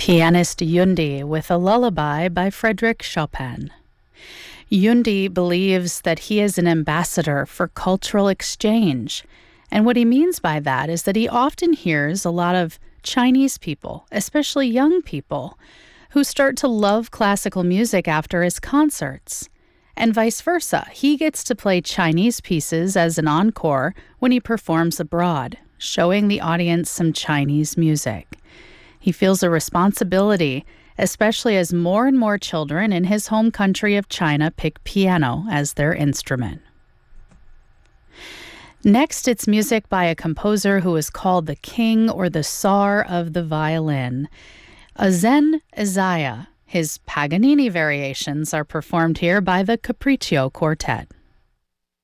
Pianist Yundi with a lullaby by Frédéric Chopin. Yundi believes that he is an ambassador for cultural exchange. And what he means by that is that he often hears a lot of Chinese people, especially young people, who start to love classical music after his concerts. And vice versa, he gets to play Chinese pieces as an encore when he performs abroad, showing the audience some Chinese music. He feels a responsibility, especially as more and more children in his home country of China pick piano as their instrument. Next, it's music by a composer who is called the king or the Tsar of the violin, Azen Isaiah. His Paganini variations are performed here by the Capriccio Quartet.